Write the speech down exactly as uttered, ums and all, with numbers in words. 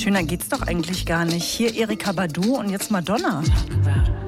schöner geht's doch eigentlich gar nicht. Hier Erykah Badu und jetzt Madonna. Talk about